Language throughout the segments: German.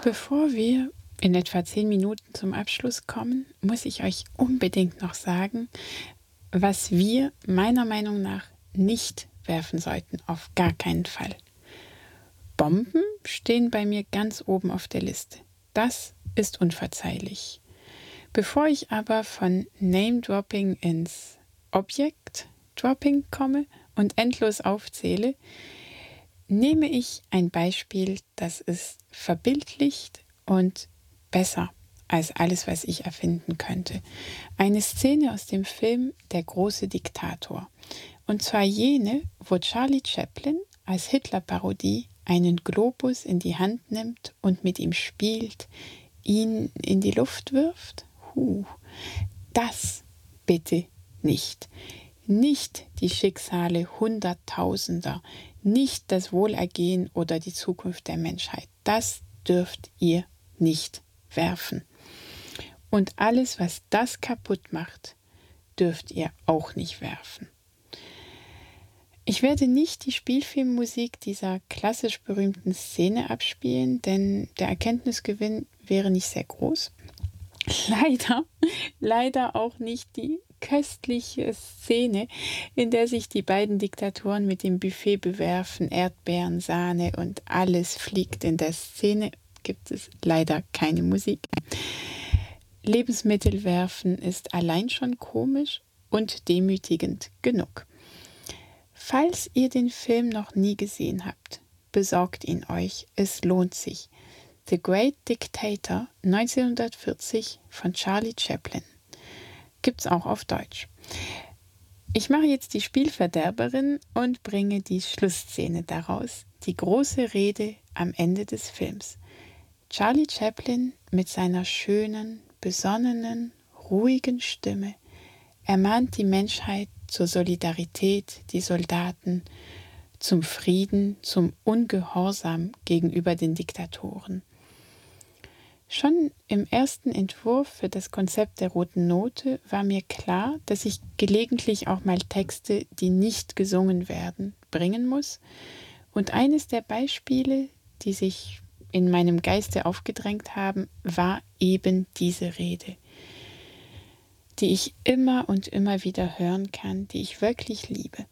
Bevor wir in etwa 10 Minuten zum Abschluss kommen, muss ich euch unbedingt noch sagen, was wir meiner Meinung nach nicht werfen sollten, auf gar keinen Fall. Bomben stehen bei mir ganz oben auf der Liste. Das ist unverzeihlich. Bevor ich aber von Name-Dropping ins Objekt-Dropping komme und endlos aufzähle, nehme ich ein Beispiel, das ist verbildlicht und besser als alles, was ich erfinden könnte. Eine Szene aus dem Film Der große Diktator. Und zwar jene, wo Charlie Chaplin als Hitler-Parodie einen Globus in die Hand nimmt und mit ihm spielt, ihn in die Luft wirft. Das bitte nicht. Nicht die Schicksale Hunderttausender, nicht das Wohlergehen oder die Zukunft der Menschheit. Das dürft ihr nicht werfen. Und alles, was das kaputt macht, dürft ihr auch nicht werfen. Ich werde nicht die Spielfilmmusik dieser klassisch berühmten Szene abspielen, denn der Erkenntnisgewinn wäre nicht sehr groß. Leider auch nicht die köstliche Szene, in der sich die beiden Diktatoren mit dem Buffet bewerfen, Erdbeeren, Sahne und alles fliegt. In der Szene gibt es leider keine Musik. Lebensmittel werfen ist allein schon komisch und demütigend genug. Falls ihr den Film noch nie gesehen habt, besorgt ihn euch, es lohnt sich. The Great Dictator 1940 von Charlie Chaplin. Gibt's auch auf Deutsch. Ich mache jetzt die Spielverderberin und bringe die Schlussszene daraus, die große Rede am Ende des Films. Charlie Chaplin mit seiner schönen, besonnenen, ruhigen Stimme ermahnt die Menschheit zur Solidarität, die Soldaten, zum Frieden, zum Ungehorsam gegenüber den Diktatoren. Schon im ersten Entwurf für das Konzept der roten Note war mir klar, dass ich gelegentlich auch mal Texte, die nicht gesungen werden, bringen muss. Und eines der Beispiele, die sich in meinem Geiste aufgedrängt haben, war eben diese Rede, die ich immer und immer wieder hören kann, die ich wirklich liebe.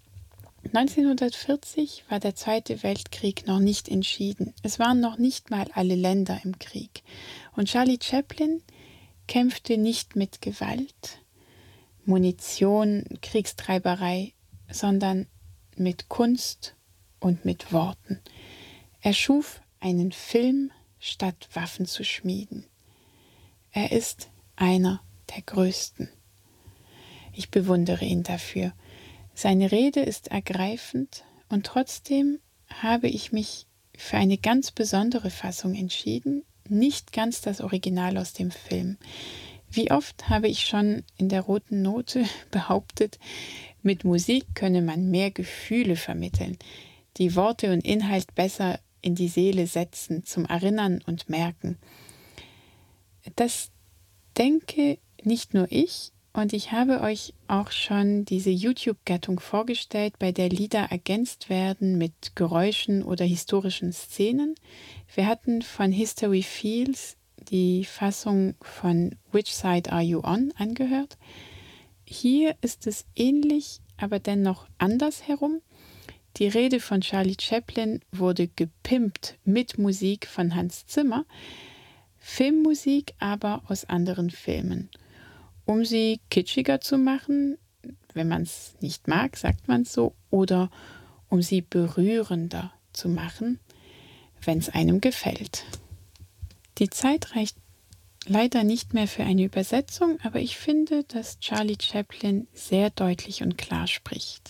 1940 war der Zweite Weltkrieg noch nicht entschieden. Es waren noch nicht mal alle Länder im Krieg. Und Charlie Chaplin kämpfte nicht mit Gewalt, Munition, Kriegstreiberei, sondern mit Kunst und mit Worten. Er schuf einen Film, statt Waffen zu schmieden. Er ist einer der Größten. Ich bewundere ihn dafür. Seine Rede ist ergreifend und trotzdem habe ich mich für eine ganz besondere Fassung entschieden, nicht ganz das Original aus dem Film. Wie oft habe ich schon in der roten Note behauptet, mit Musik könne man mehr Gefühle vermitteln, die Worte und Inhalt besser in die Seele setzen, zum Erinnern und Merken. Das denke nicht nur ich, und ich habe euch auch schon diese YouTube-Gattung vorgestellt, bei der Lieder ergänzt werden mit Geräuschen oder historischen Szenen. Wir hatten von History Feels die Fassung von Which Side Are You On angehört. Hier ist es ähnlich, aber dennoch anders herum. Die Rede von Charlie Chaplin wurde gepimpt mit Musik von Hans Zimmer, Filmmusik aber aus anderen Filmen. Um sie kitschiger zu machen, wenn man es nicht mag, sagt man es so, oder um sie berührender zu machen, wenn es einem gefällt. Die Zeit reicht leider nicht mehr für eine Übersetzung, aber ich finde, dass Charlie Chaplin sehr deutlich und klar spricht.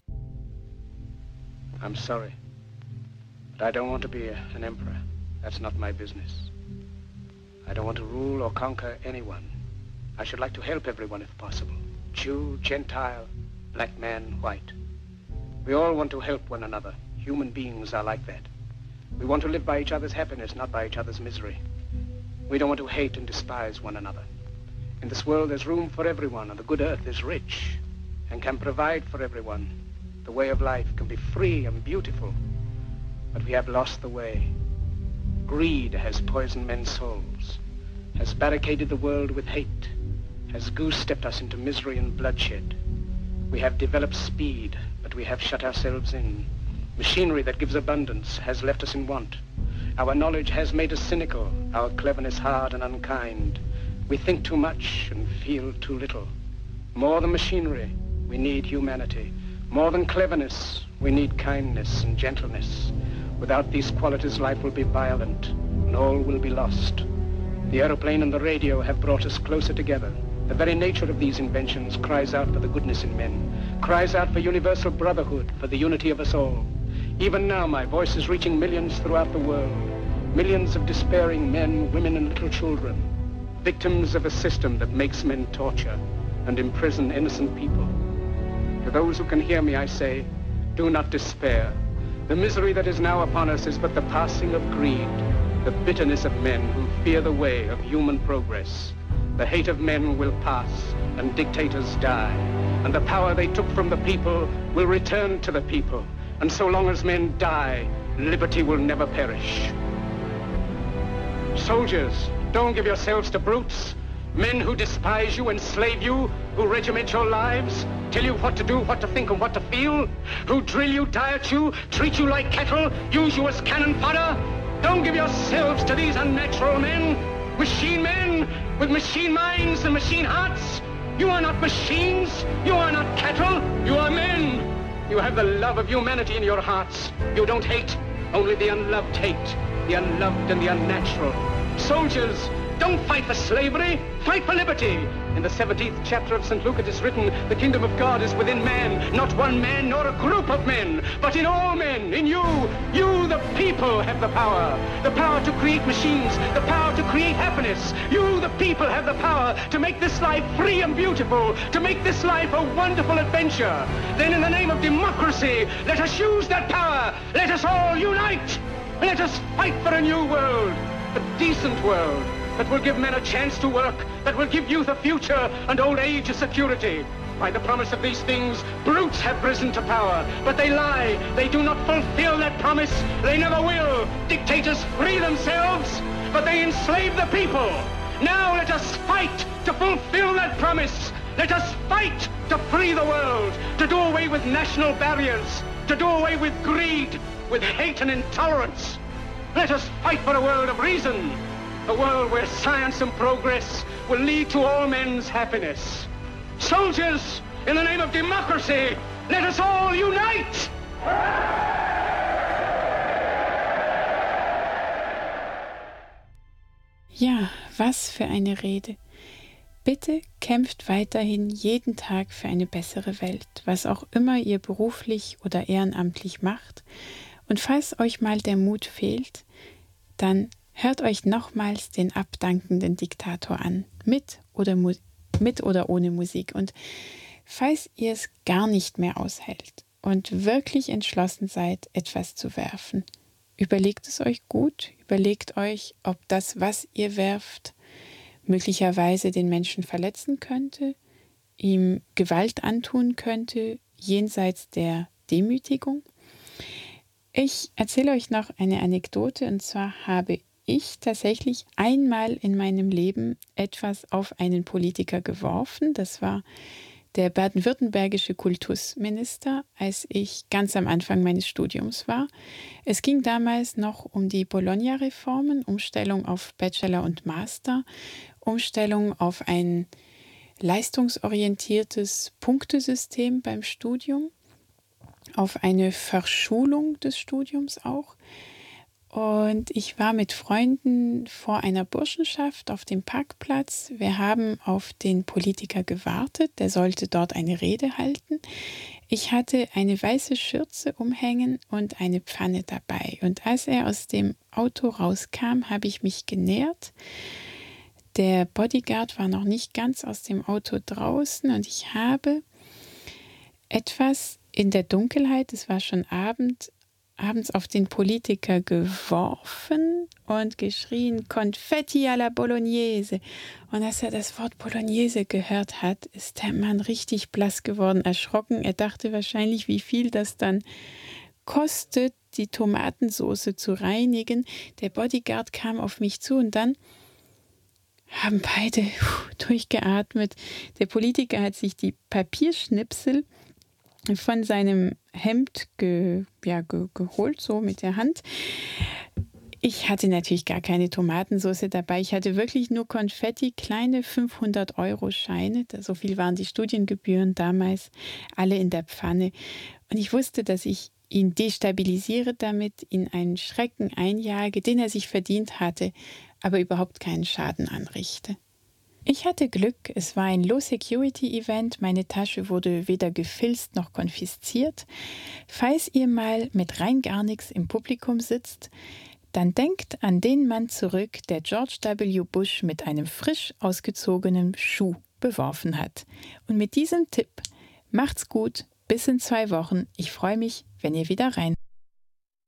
I'm sorry, but I don't want to be an emperor. That's not my business. I don't want to rule or conquer anyone. I should like to help everyone if possible. Jew, Gentile, black man, white. We all want to help one another. Human beings are like that. We want to live by each other's happiness, not by each other's misery. We don't want to hate and despise one another. In this world there's room for everyone, and the good earth is rich and can provide for everyone. The way of life can be free and beautiful, but we have lost the way. Greed has poisoned men's souls, has barricaded the world with hate, has goose-stepped us into misery and bloodshed. We have developed speed, but we have shut ourselves in. Machinery that gives abundance has left us in want. Our knowledge has made us cynical, our cleverness hard and unkind. We think too much and feel too little. More than machinery, we need humanity. More than cleverness, we need kindness and gentleness. Without these qualities, life will be violent, and all will be lost. The aeroplane and the radio have brought us closer together. The very nature of these inventions cries out for the goodness in men, cries out for universal brotherhood, for the unity of us all. Even now, my voice is reaching millions throughout the world, millions of despairing men, women, and little children, victims of a system that makes men torture and imprison innocent people. To those who can hear me, I say, do not despair. The misery that is now upon us is but the passing of greed, the bitterness of men who fear the way of human progress. The hate of men will pass, and dictators die, and the power they took from the people will return to the people. And so long as men die, liberty will never perish. Soldiers, don't give yourselves to brutes, men who despise you, enslave you, who regiment your lives, tell you what to do, what to think, and what to feel, who drill you, diet you, treat you like cattle, use you as cannon fodder. Don't give yourselves to these unnatural men, machine men with machine minds and machine hearts. You are not machines, you are not cattle, you are men. You have the love of humanity in your hearts. You don't hate, only the unloved hate, the unloved and the unnatural. Soldiers, don't fight for slavery, fight for liberty. In the 17th chapter of St. Luke it is written, the kingdom of God is within man, not one man nor a group of men, but in all men, in you. You, the people, have the power to create machines, the power to create happiness. You, the people, have the power to make this life free and beautiful, to make this life a wonderful adventure. Then in the name of democracy, let us use that power. Let us all unite. Let us fight for a new world, a decent world, that will give men a chance to work, that will give youth a future and old age a security. By the promise of these things, brutes have risen to power, but they lie. They do not fulfill that promise. They never will. Dictators free themselves, but they enslave the people. Now let us fight to fulfill that promise. Let us fight to free the world, to do away with national barriers, to do away with greed, with hate and intolerance. Let us fight for a world of reason, a world where science and progress will lead to all men's happiness. Soldiers, in the name of democracy, let us all unite! Ja, was für eine Rede. Bitte kämpft weiterhin jeden Tag für eine bessere Welt, was auch immer ihr beruflich oder ehrenamtlich macht. Und falls euch mal der Mut fehlt, dann hört euch nochmals den abdankenden Diktator an, mit oder ohne Musik. Und falls ihr es gar nicht mehr aushält und wirklich entschlossen seid, etwas zu werfen, überlegt es euch gut, überlegt euch, ob das, was ihr werft, möglicherweise den Menschen verletzen könnte, ihm Gewalt antun könnte, jenseits der Demütigung. Ich erzähle euch noch eine Anekdote, und zwar habe ich tatsächlich einmal in meinem Leben etwas auf einen Politiker geworfen. Das war der baden-württembergische Kultusminister, als ich ganz am Anfang meines Studiums war. Es ging damals noch um die Bologna-Reformen, Umstellung auf Bachelor und Master, Umstellung auf ein leistungsorientiertes Punktesystem beim Studium, auf eine Verschulung des Studiums auch. Und ich war mit Freunden vor einer Burschenschaft auf dem Parkplatz. Wir haben auf den Politiker gewartet, der sollte dort eine Rede halten. Ich hatte eine weiße Schürze umhängen und eine Pfanne dabei. Und als er aus dem Auto rauskam, habe ich mich genähert. Der Bodyguard war noch nicht ganz aus dem Auto draußen und ich habe etwas in der Dunkelheit, es war schon abends auf den Politiker geworfen und geschrien, Confetti alla Bolognese. Und als er das Wort Bolognese gehört hat, ist der Mann richtig blass geworden, erschrocken. Er dachte wahrscheinlich, wie viel das dann kostet, die Tomatensauce zu reinigen. Der Bodyguard kam auf mich zu und dann haben beide durchgeatmet. Der Politiker hat sich die Papierschnipsel von seinem Hemd geholt, so mit der Hand. Ich hatte natürlich gar keine Tomatensauce dabei. Ich hatte wirklich nur Konfetti, kleine 500-Euro-Scheine. So viel waren die Studiengebühren damals, alle in der Pfanne. Und ich wusste, dass ich ihn destabilisiere damit, in einen Schrecken einjage, den er sich verdient hatte, aber überhaupt keinen Schaden anrichte. Ich hatte Glück, es war ein Low-Security-Event, meine Tasche wurde weder gefilzt noch konfisziert. Falls ihr mal mit rein gar nichts im Publikum sitzt, dann denkt an den Mann zurück, der George W. Bush mit einem frisch ausgezogenen Schuh beworfen hat. Und mit diesem Tipp, macht's gut, bis in 2 Wochen. Ich freue mich, wenn ihr wieder reinhört.